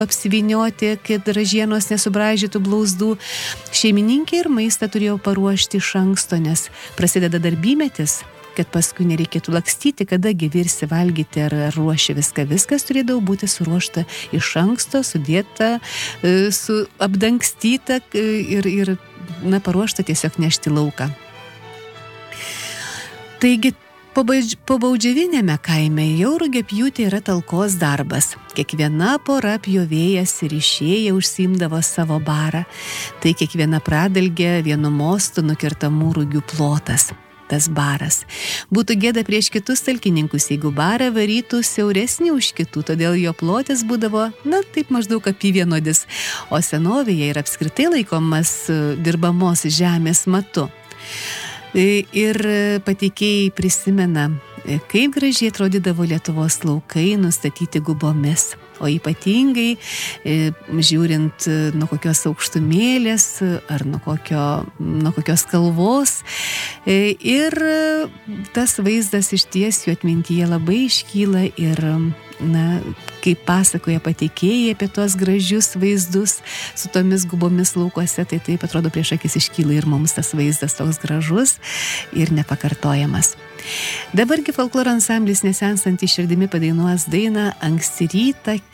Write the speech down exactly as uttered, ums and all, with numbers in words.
apsivinioti, kad ražienos nesubraižytų blauzdų. Šeimininkė ir maistą turėjo paruošti iš anksto, nes prasideda darbymetis, kad paskui nereikėtų lakstyti, kadagi virsi valgyti ar ruoši viską. Viskas turėdavo būti suruošta iš anksto, sudėta, su apdangstyta ir, ir na, paruošta tiesiog nešti lauką. Taigi, Pabaudžiavinėme kaime jau rugiapjūtė yra talkos darbas. Kiekviena pora pjovėjas ir išėję užsiimdavo savo barą. Tai kiekviena pradalgė vienu mostu nukirtamų rugių plotas. Tas baras. Būtų gėda prieš kitus talkininkus, jeigu barą varytų siauresnį už kitų, todėl jo plotis būdavo, na, taip maždaug apyvienodis, o senovėje ir apskritai laikomas dirbamos žemės matu. Ir pateikėjai prisimena, kaip gražiai atrodydavo Lietuvos laukai nustatyti gubomis, o ypatingai žiūrint nuo kokios aukštumėlės ar nuo, kokio, nuo kokios kalvos. Ir tas vaizdas išties jų atmintyje labai iškyla ir, na, kaip pasakoja pateikėjai apie tuos gražius vaizdus su tomis gubomis laukuose, tai taip atrodo prieš akis iškyla ir mums tas vaizdas toks gražus ir nepakartojamas. Dabargi folkloro ansamblis Nesenstanti širdimi padainuos dainą Anksti rytą